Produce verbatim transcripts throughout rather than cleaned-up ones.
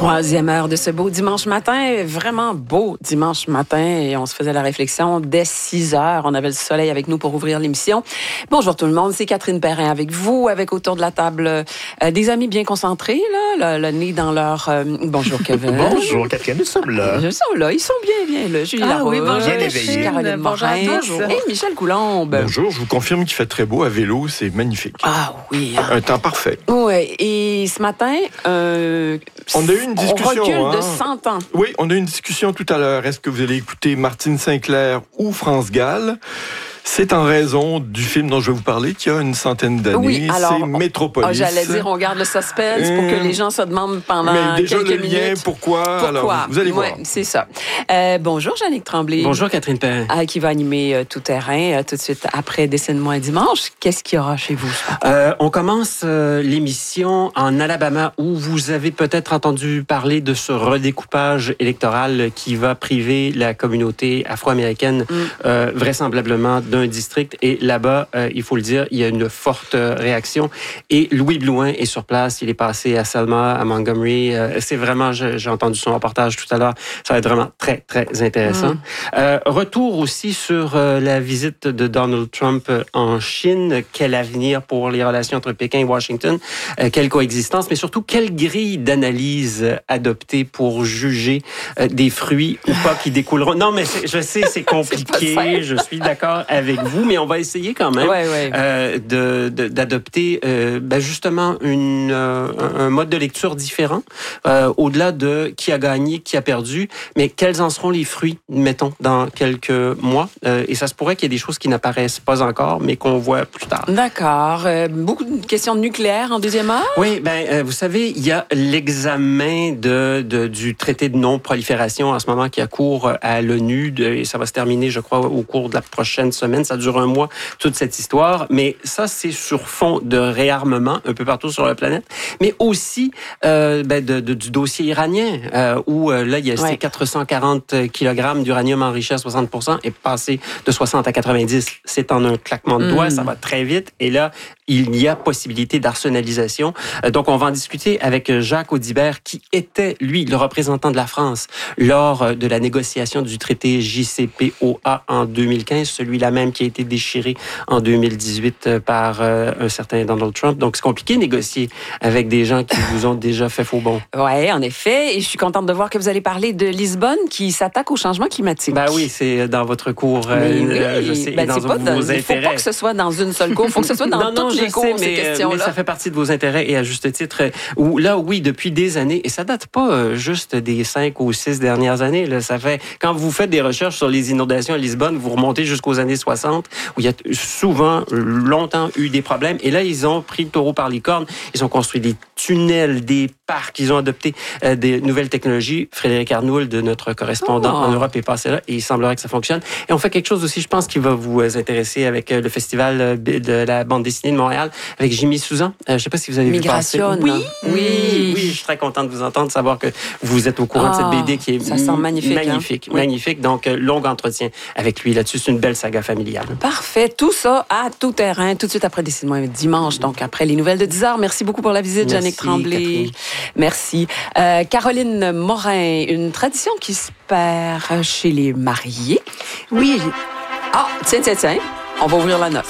Troisième heure de ce beau dimanche matin, vraiment beau dimanche matin, et on se faisait la réflexion dès six heures. On avait le soleil avec nous pour ouvrir l'émission. Bonjour tout le monde, c'est Catherine Perrin avec vous, avec autour de la table euh, des amis bien concentrés, là, le, le nez dans leur... Euh, bonjour Kevin. Bonjour Catherine, nous sommes là. Ils sont là, ils sont bien, bien là. Julie ah, Laroche, oui, bonjour, bien éveillés. Caroline Morin et Michel Coulombe. Bonjour, je vous confirme qu'il fait très beau à vélo, c'est magnifique. Ah oui. Hein. Un temps parfait. Oui, et ce matin, euh, on a eu une discussion. On recule hein. de cent ans. Oui, on a eu une discussion tout à l'heure. Est-ce que vous allez écouter Martine Sinclair ou France Gall? C'est en raison du film dont je vais vous parler qui a une centaine d'années. Oui, alors, c'est Métropolis. Oh, j'allais dire, on garde le suspense pour que les gens se demandent pendant Mais déjà quelques le minutes. lien, pourquoi? Pourquoi? Alors, vous allez voir. Ouais, c'est ça. Euh, bonjour, Jannick Tremblay. Bonjour, Catherine Perrin. Euh, qui va animer euh, Tout terrain euh, tout de suite après Dessine-moi un dimanche. Qu'est-ce qu'il y aura chez vous ce matin? Euh, on commence euh, l'émission en Alabama où vous avez peut-être entendu parler de ce redécoupage électoral qui va priver la communauté afro-américaine mm. euh, vraisemblablement d'un district. Et là-bas, euh, il faut le dire, il y a une forte euh, réaction. Et Louis Blouin est sur place. Il est passé à Selma, à Montgomery. Euh, c'est vraiment, j'ai, j'ai entendu son reportage tout à l'heure. Ça va être vraiment très, très intéressant. Mm. Euh, retour aussi sur euh, la visite de Donald Trump en Chine. Quel avenir pour les relations entre Pékin et Washington? Euh, quelle coexistence? Mais surtout, quelle grille d'analyse adopter pour juger euh, des fruits ou pas qui découleront? Non, mais c'est, je sais, c'est compliqué. C'est je suis d'accord avec vous, mais on va essayer quand même ouais, ouais. Euh, de, de, d'adopter euh, ben justement une, euh, un mode de lecture différent, euh, au-delà de qui a gagné, qui a perdu, mais quels en seront les fruits, mettons, dans quelques mois. Euh, et ça se pourrait qu'il y ait des choses qui n'apparaissent pas encore, mais qu'on voit plus tard. D'accord. Euh, beaucoup de questions de nucléaire en deuxième heure? Oui, ben euh, vous savez, il y a l'examen de, de, du traité de non-prolifération en ce moment qui a cours à l'ONU, de, et ça va se terminer, je crois, au cours de la prochaine semaine. Ça dure un mois, toute cette histoire. Mais ça, c'est sur fond de réarmement un peu partout sur la planète, mais aussi euh, ben de, de, du dossier iranien, euh, où euh, là, il y a ouais. ces quatre cent quarante kilogrammes d'uranium enrichi à soixante pour cent est passé de soixante à quatre-vingt-dix. C'est en un claquement de doigts, mmh. ça va très vite. Et là, il y a possibilité d'arsenalisation. Donc, on va en discuter avec Jacques Audibert, qui était, lui, le représentant de la France lors de la négociation du traité J C P O A en deux mille quinze, celui-là même qui a été déchiré en deux mille dix-huit par euh, un certain Donald Trump. Donc, c'est compliqué de négocier avec des gens qui vous ont déjà fait faux bon. Oui, en effet. Et je suis contente de voir que vous allez parler de Lisbonne qui s'attaque au changement climatique. Ben oui, c'est dans votre cours, euh, oui, je sais, ben, dans c'est pas vos dans, intérêts. Il ne faut pas que ce soit dans une seule cour, il faut que ce soit dans non, non, toutes les cours, sais, ces mais, questions-là. Mais ça fait partie de vos intérêts et à juste titre, où là, oui, depuis des années, et ça date pas juste des cinq ou six dernières années, là, ça fait, quand vous faites des recherches sur les inondations à Lisbonne, vous remontez jusqu'aux années soixante, où il y a souvent, longtemps, eu des problèmes, et là, ils ont pris le taureau par les cornes, ils ont construit des tunnels, des parcs, ils ont adopté euh, des nouvelles technologies. Frédéric Arnould, de notre correspondant oh. en Europe, est passé là, et il semblerait que ça fonctionne. Et on fait quelque chose aussi, je pense, qui va vous intéresser avec le Festival de la bande dessinée de Montréal, avec Jimmy Souzan. Euh, je ne sais pas si vous avez Migration, vu passer. Oui, oui, oui, je suis très contente de vous entendre, savoir que vous êtes au courant oh, de cette B D qui est ça sent magnifique. Magnifique, hein? magnifique. Oui. Donc, euh, long entretien avec lui là-dessus. C'est une belle saga familiale. Parfait. Tout ça à tout terrain, tout de suite après Dessine-moi dimanche, donc après les nouvelles de dix heures. Merci beaucoup pour la visite, Jannick Tremblay. Catherine. Merci. Euh, Caroline Morin, une tradition qui se perd chez les mariés. Oui. Ah, tiens, tiens, tiens. On va ouvrir la noce.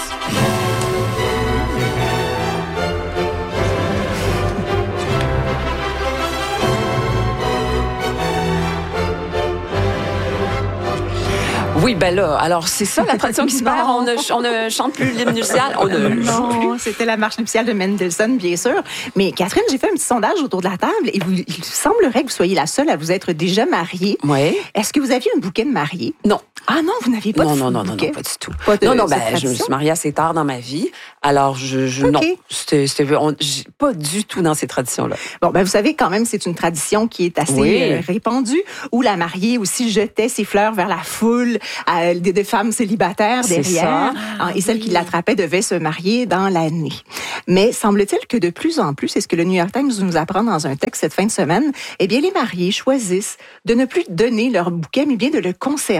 Oui, ben là, alors c'est ça la tradition qui se perd. On ne, on ne chante plus l'hymne nuptial. On ne non, c'était la marche nuptiale de Mendelssohn, bien sûr. Mais Catherine, j'ai fait un petit sondage autour de la table et vous, il semblerait que vous soyez la seule à vous être déjà mariée. Oui. Est-ce que vous aviez un bouquet de mariée? Non. Ah non, vous n'aviez pas non, de non, non, bouquet? non, non, pas du tout. Pas de, non, non, ben, je me suis mariée assez tard dans ma vie. Alors, je, je okay. non, c'était, c'était on, pas du tout dans ces traditions-là. Bon, ben, vous savez, quand même, c'est une tradition qui est assez oui. euh, répandue, où la mariée aussi jetait ses fleurs vers la foule, euh, des, des femmes célibataires c'est derrière, ah, et oui. celles qui l'attrapaient devaient se marier dans l'année. Mais semble-t-il que de plus en plus, c'est ce que le New York Times nous apprend dans un texte cette fin de semaine, eh bien, les mariés choisissent de ne plus donner leur bouquet, mais bien de le conserver.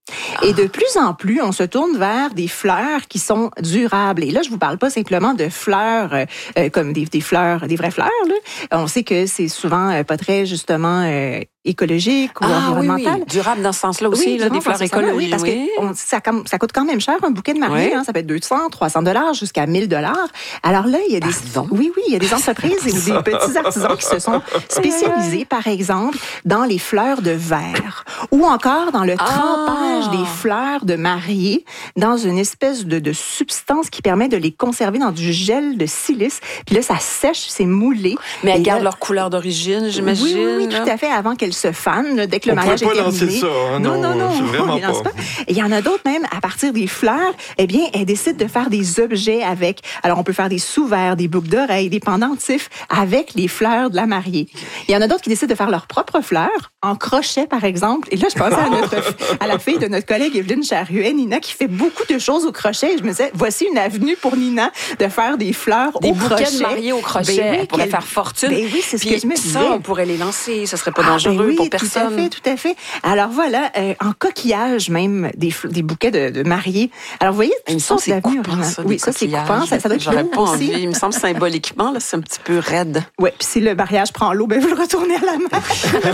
Et de plus en plus, on se tourne vers des fleurs qui sont durables. Et là, je vous parle pas simplement de fleurs euh, comme des, des fleurs, des vraies fleurs. Là. On sait que c'est souvent euh, pas très, justement, euh, écologique ou ah, environnemental. Oui, oui. Durable dans ce sens-là aussi, oui, là, des fleurs écologiques. Oui, parce oui. que on, ça, ça coûte quand même cher, un bouquet de mariée. Oui. Hein, ça peut être deux cents, trois cents dollars jusqu'à mille dollars. Alors là, il y a des... Pardon? Oui, oui, il y a des entreprises et des petits artisans qui se sont spécialisés, par exemple, dans les fleurs de verre ou encore dans le trempage ah. des fleurs de mariée dans une espèce de, de substance qui permet de les conserver dans du gel de silice. Puis là, ça sèche, c'est moulé. Mais elles gardent là, leur couleur d'origine, j'imagine. Oui, oui, oui, tout à fait, avant qu'elles se fanent, là, dès que le On mariage est pas terminé. Lancer ça, hein, non, non, non, non, vraiment pas. pas. Et il y en a d'autres même, à partir des fleurs, eh bien, elles décident de faire des objets avec. Alors, on peut faire des sous-verres, des boucles d'oreilles, des pendentifs avec les fleurs de la mariée. Il y en a d'autres qui décident de faire leurs propres fleurs, en crochet, par exemple. Et là, je pensais à, notre, à la fille de notre collègue Evelyne Charuet, Nina, qui fait beaucoup de choses au crochet. Et je me disais, voici une avenue pour Nina de faire des fleurs des au crochet. Des bouquets de mariée au crochet. Ben oui, elle pourrait quelle... faire fortune. Ben oui, c'est ce Puis que je me disais. Ça, on pourrait les lancer. Ça serait pas ah, dangereux ben oui, pour personne. Tout à fait, tout à fait. Alors voilà, euh, en coquillage même, des, des bouquets de, de mariés. Alors vous voyez, il me semble que c'est coupant, ça, oui, ça c'est coupant. Ça, ça doit être J'aurais pas aussi. envie. Il me semble symboliquement, là, c'est un petit peu raide. Oui, puis si le mariage prend l'eau, ben vous le retournez à la mer.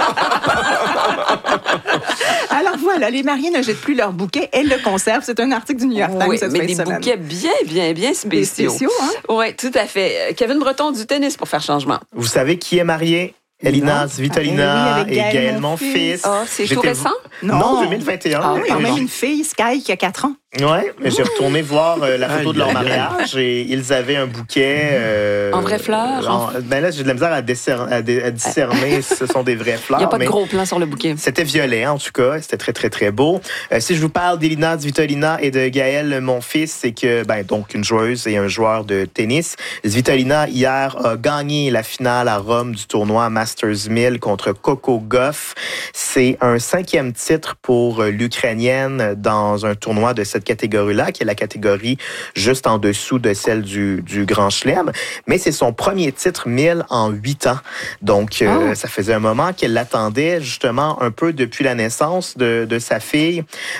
Alors voilà, les mariés ne jettent plus leurs bouquets, elles le conservent. C'est un article du New York Times. Oui, cette mais fin des de semaine. bouquets bien, bien, bien spéciaux. spéciaux, hein? Oui, tout à fait. Kevin Breton du tennis pour faire changement. Vous savez qui est marié? Elina Svitolina ah, oui, et Gaël Monfils. Oh, c'est tout récent? Non, non, deux mille vingt et un. Ah, oui, quand même une fille, Sky, qui a quatre ans. Oui, mais j'ai retourné voir euh, la photo de leur mariage et ils avaient un bouquet... Euh, en vraies fleurs? En, ben là, j'ai de la misère à, décer- à, dé- à discerner si ce sont des vraies fleurs. Il n'y a pas de gros plan sur le bouquet. C'était violet, en tout cas. C'était très, très, très beau. Euh, si je vous parle d'Elina Svitolina et de Gaël Monfils, c'est que, ben, donc, une joueuse et un joueur de tennis. Svitolina, hier, a gagné la finale à Rome du tournoi Masters mille contre Coco Gauff. C'est un cinquième titre pour l'Ukrainienne dans un tournoi de cette catégorie-là, qui est la catégorie juste en dessous de celle du, du Grand Chelem. Mais c'est son premier titre mille en huit ans. Donc, euh, oh. ça faisait un moment qu'elle l'attendait, justement, un peu depuis la naissance de, de sa fille,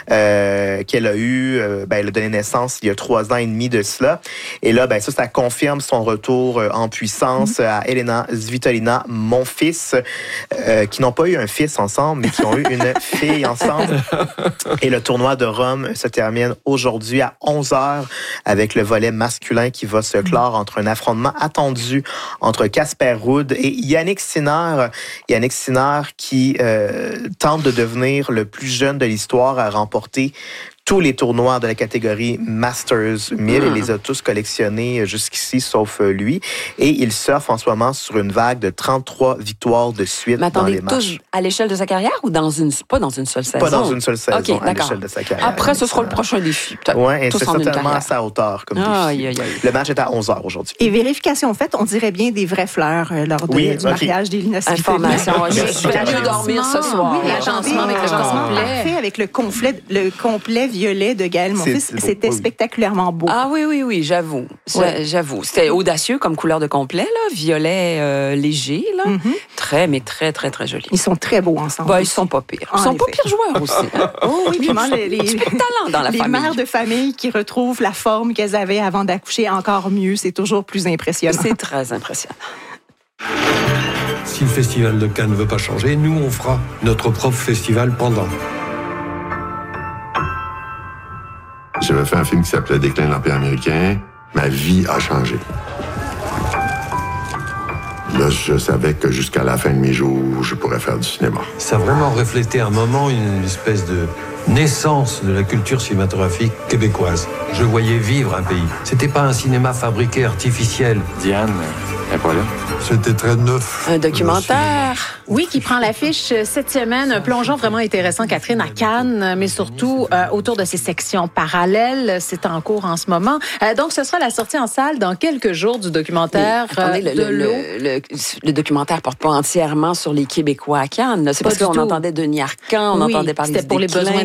euh, qu'elle a eu, euh, ben, elle a donné naissance il y a trois ans et demi de cela. Et là, ben, ça, ça confirme son retour en puissance mm-hmm. à Elina Svitolina, mon fils, euh, qui n'ont pas eu un fils ensemble, mais qui ont eu une fille ensemble. Et le tournoi de Rome se termine aujourd'hui à onze heures avec le volet masculin qui va se clore entre un affrontement attendu entre Casper Ruud et Yannick Sinner. Yannick Sinner qui euh, tente de devenir le plus jeune de l'histoire à remporter tous les tournois de la catégorie Masters mille. Mmh. Il les a tous collectionnés jusqu'ici, sauf lui. Et il surfe en ce moment sur une vague de trente-trois victoires de suite. Mais attendez, dans les tous à l'échelle de sa carrière ou dans une, pas dans une seule saison? Pas dans une seule saison, okay, à l'échelle de sa carrière. Après, ce sera le prochain défi, peut-être. Oui, et tous c'est certainement à sa hauteur comme ah, défi. aïe, aïe, aïe. Le match est à onze heures aujourd'hui. Et vérification faite, on dirait bien des vraies fleurs euh, lors de, oui, du okay. mariage d'Elina Svitolina. Information. Je vais mieux dormir ce soir. Oui, l'agencement avec le complet. Avec le complet, le complet violet de Gaël Monfils, c'est, c'était oui. spectaculairement beau. Ah oui, oui, oui, j'avoue. Ouais. J'avoue. C'était audacieux comme couleur de complet, là. Violet euh, léger, là. Mm-hmm. Très, mais très, très, très joli. Ils sont très beaux ensemble. Bah, ils sont pas pires. Ils en sont effet. pas pires joueurs aussi. Hein. Oh oui, puis les, les, les talent dans la les famille. Les mères de famille qui retrouvent la forme qu'elles avaient avant d'accoucher encore mieux, c'est toujours plus impressionnant. C'est très impressionnant. Si le festival de Cannes ne veut pas changer, nous, on fera notre propre festival pendant. J'avais fait un film qui s'appelait Déclin de l'Empire américain. Ma vie a changé. Là, je savais que jusqu'à la fin de mes jours, je pourrais faire du cinéma. Ça a vraiment reflété un moment, une espèce de naissance de la culture cinématographique québécoise. Je voyais vivre un pays. C'était pas un cinéma fabriqué artificiel. Diane, elle est pas là. C'était très neuf. Un documentaire. Oui, qui prend l'affiche cette semaine. Un plongeon vraiment intéressant, Catherine, à Cannes, mais surtout euh, autour de ces sections parallèles. C'est en cours en ce moment. Euh, donc, ce sera la sortie en salle dans quelques jours du documentaire mais, attendez, euh, de le, l'eau. Le, le, le documentaire porte pas entièrement sur les Québécois à Cannes. C'est pas parce qu'on tout. entendait Denis Arcand, on oui, entendait parler c'était du pour déclin. les besoins de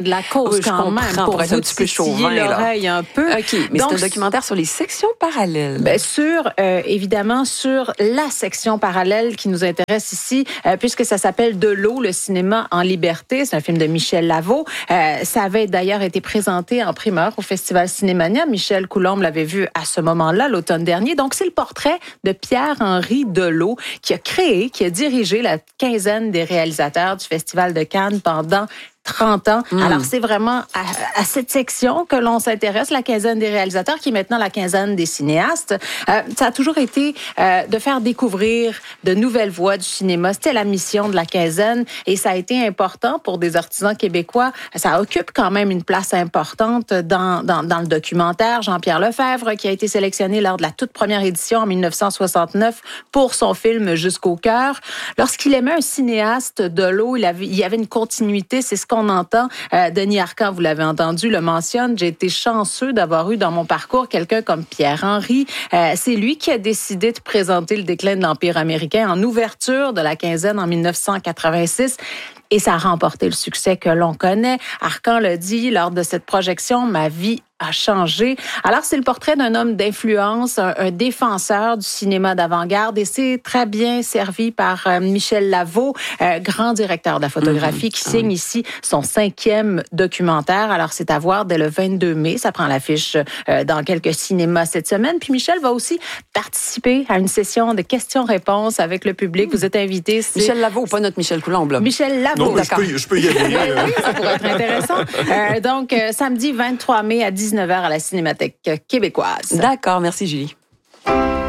de la cause Oui, je quand même comprends, pour, pour être vous un petit peu titiller chauvin, là. l'oreille un peu. OK, mais Donc, c'est un documentaire sur les sections parallèles. Ben, sur, euh, évidemment, sur la section parallèle qui nous intéresse ici, euh, puisque ça s'appelle De l'eau, le cinéma en liberté. C'est un film de Michel Lavaux. Euh, ça avait d'ailleurs été présenté en primeur au Festival Cinémania. Michel Coulombe l'avait vu à ce moment-là, l'automne dernier. Donc, c'est le portrait de Pierre-Henri Delot qui a créé, qui a dirigé la quinzaine des réalisateurs du Festival de Cannes pendant trente ans. Mmh. Alors, c'est vraiment à, à cette section que l'on s'intéresse, la quinzaine des réalisateurs, qui est maintenant la quinzaine des cinéastes. Euh, ça a toujours été euh, de faire découvrir de nouvelles voies du cinéma. C'était la mission de la quinzaine et ça a été important pour des artisans québécois. Ça occupe quand même une place importante dans, dans, dans le documentaire. Jean-Pierre Lefebvre, qui a été sélectionné lors de la toute première édition en dix-neuf cent soixante-neuf pour son film Jusqu'au cœur. Lorsqu'il aimait un cinéaste de l'eau, il, avait, il y avait une continuité. C'est ce qu'on entend. Euh, Denis Arcand, vous l'avez entendu, le mentionne. J'ai été chanceux d'avoir eu dans mon parcours quelqu'un comme Pierre-Henri. Euh, c'est lui qui a décidé de présenter le déclin de l'Empire américain en ouverture de la quinzaine en dix-neuf cent quatre-vingt-six. Et ça a remporté le succès que l'on connaît. Arcand l'a dit lors de cette projection, ma vie a changé. Alors, c'est le portrait d'un homme d'influence, un, un défenseur du cinéma d'avant-garde et c'est très bien servi par euh, Michel Lavaux, euh, grand directeur de la photographie, mmh, qui signe oui. ici son cinquième documentaire. Alors, c'est à voir dès le vingt-deux mai. Ça prend l'affiche euh, dans quelques cinémas cette semaine. Puis Michel va aussi participer à une session de questions-réponses avec le public. Mmh. Vous êtes invité. Michel Lavaux, pas notre Michel Coulombe. Là. Michel Lavaux. Non, mais je peux, je peux y aller. Euh... oui, ça pourrait être intéressant. Euh, donc, euh, samedi vingt-trois mai à dix-neuf heures à la Cinémathèque québécoise. D'accord, merci Julie.